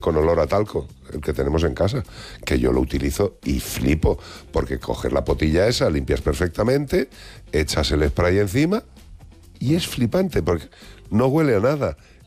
con olor a talco, el que tenemos en casa, que yo lo utilizo y flipo, porque coges la potilla esa, limpias perfectamente, echas el spray encima y es flipante, porque no huele a nada.